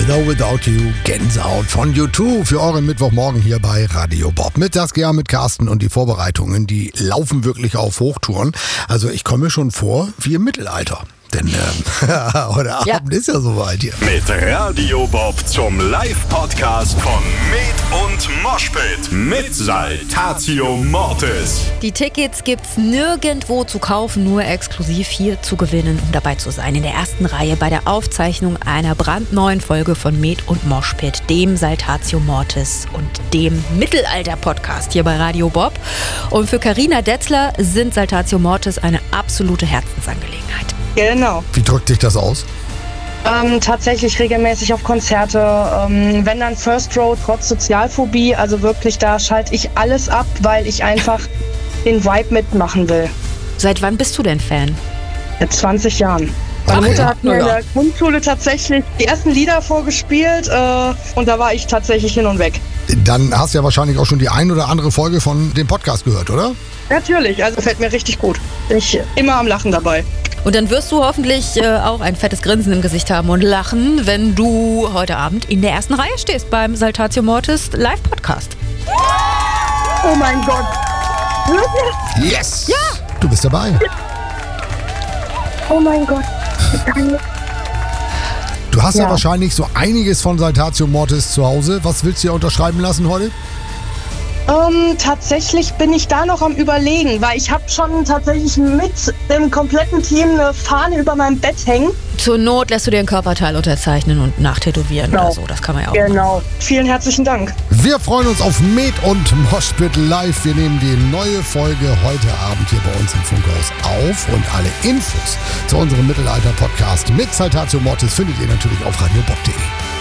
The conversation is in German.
Weather Without You, Gänsehaut von U2 für euren Mittwochmorgen hier bei Radio Bob. Mit Saskia, mit Carsten und die Vorbereitungen, die laufen wirklich auf Hochtouren. Also ich komme mir schon vor wie im Mittelalter. Denn heute Abend ist ja soweit hier. Mit Radio Bob zum Live-Podcast von Med und Moshpit mit Saltatio Mortis. Die Tickets gibt's nirgendwo zu kaufen, nur exklusiv hier zu gewinnen, um dabei zu sein in der ersten Reihe bei der Aufzeichnung einer brandneuen Folge von Med und Moshpit, dem Saltatio Mortis und dem Mittelalter-Podcast hier bei Radio Bob. Und für Carina Detzler sind Saltatio Mortis eine absolute Herzensangelegenheit. Genau. Wie drückt sich das aus? Tatsächlich regelmäßig auf Konzerte, wenn dann First Row trotz Sozialphobie, also wirklich da schalte ich alles ab, weil ich einfach den Vibe mitmachen will. Seit wann bist du denn Fan? Seit 20 Jahren. Meine Mutter hat mir in der Grundschule tatsächlich die ersten Lieder vorgespielt und da war ich tatsächlich hin und weg. Dann hast du ja wahrscheinlich auch schon die ein oder andere Folge von dem Podcast gehört, oder? Natürlich, also gefällt mir richtig gut. Bin ich immer am Lachen dabei. Und dann wirst du hoffentlich auch ein fettes Grinsen im Gesicht haben und lachen, wenn du heute Abend in der ersten Reihe stehst beim Saltatio Mortis Live-Podcast. Oh mein Gott. Yes! Ja! Du bist dabei. Oh mein Gott. Du hast ja wahrscheinlich so einiges von Saltatio Mortis zu Hause. Was willst du dir unterschreiben lassen heute? Tatsächlich bin ich da noch am Überlegen, weil ich habe schon tatsächlich mit dem kompletten Team eine Fahne über meinem Bett hängen. Zur Not lässt du dir ein Körperteil unterzeichnen und nachtätowieren oder so. Das kann man ja auch machen. Genau. Vielen herzlichen Dank. Wir freuen uns auf Med und Moshpit live. Wir nehmen die neue Folge heute Abend hier bei uns im Funkhaus auf. Und alle Infos zu unserem Mittelalter-Podcast mit Saltatio Mortis findet ihr natürlich auf radiobob.de.